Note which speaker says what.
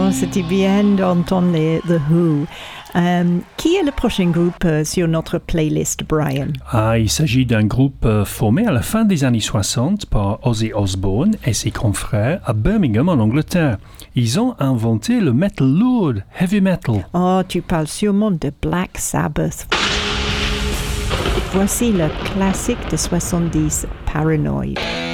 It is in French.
Speaker 1: Oh, c'était bien d'entendre The Who. Qui est le prochain groupe sur notre playlist, Brian?
Speaker 2: Il s'agit d'un groupe formé à la fin des années 60 par Ozzy Osbourne et ses confrères à Birmingham en Angleterre. Ils ont inventé le metal lourd, heavy metal.
Speaker 1: Oh, tu parles sûrement de Black Sabbath. Voici le classique de 70, Paranoid.